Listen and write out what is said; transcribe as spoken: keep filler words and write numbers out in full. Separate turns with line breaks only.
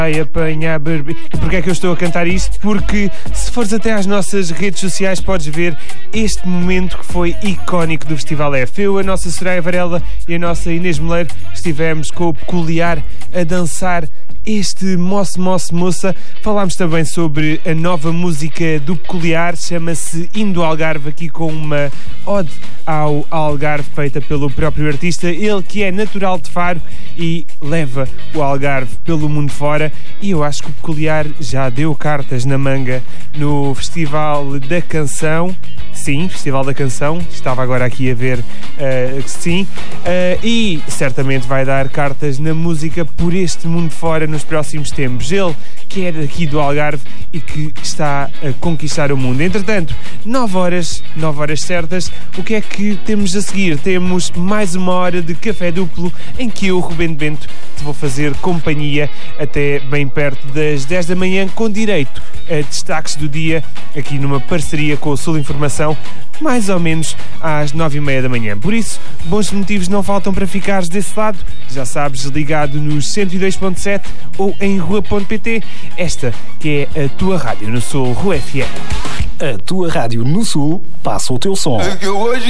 Vai apanhar Barbie. E porquê é que eu estou a cantar isto? Porque se fores até às nossas redes sociais podes ver este momento que foi icónico do Festival F. Eu, a nossa Soraya Varela e a nossa Inês Meleiro estivemos com o Peculiar a dançar este Moço, Moço, Moça. Falámos também sobre a nova música do Peculiar, chama-se Indo ao Algarve, aqui com uma ode ao Algarve feita pelo próprio artista, ele que é natural de Faro e leva o Algarve pelo mundo fora. E eu acho que o Peculiar já deu cartas na manga no Festival da Canção. Sim, Festival da Canção, estava agora aqui a ver, uh, sim, uh, e certamente vai dar cartas na música por este mundo fora nos próximos tempos. Ele que é daqui do Algarve e que está a conquistar o mundo. Entretanto, nove horas, nove horas certas, o que é que temos a seguir? Temos mais uma hora de café duplo em que eu, Rubén Bento, te vou fazer companhia até bem perto das dez da manhã, com direito a destaques do dia, aqui numa parceria com o Sul Informação, mais ou menos às nove e meia da manhã. Por isso, bons motivos não faltam para ficares desse lado. Já sabes, ligado nos cento e dois ponto sete ou em rua ponto pt. Esta que é a tua rádio no Sul, Rua F M.
A tua rádio no Sul passa o teu som.